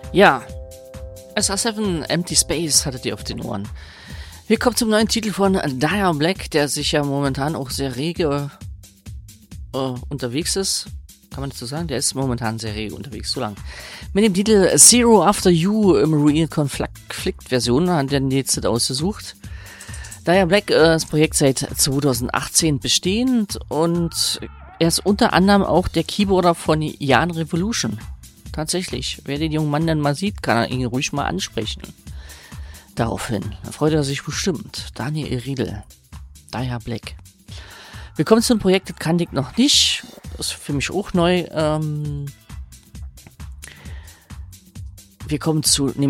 Ja, SA7 Empty Space hattet ihr auf den Ohren. Wir kommen zum neuen Titel von Dire Black, der sich ja momentan auch sehr rege unterwegs ist. Kann man das so sagen? Der ist momentan sehr rege unterwegs, so lang. Mit dem Titel Zero After You im Real Conflict Version hat er jetzt ausgesucht. Dire Black das Projekt seit 2018 bestehend und er ist unter anderem auch der Keyboarder von Jan Revolution. Tatsächlich, wer den jungen Mann dann mal sieht, kann er ihn ruhig mal ansprechen. Daraufhin, da freut er sich bestimmt. Daniel Riedel, Dire Black. Wir kommen zum Projekt, das kannte ich noch nicht. Das ist für mich auch neu. Wir kommen zu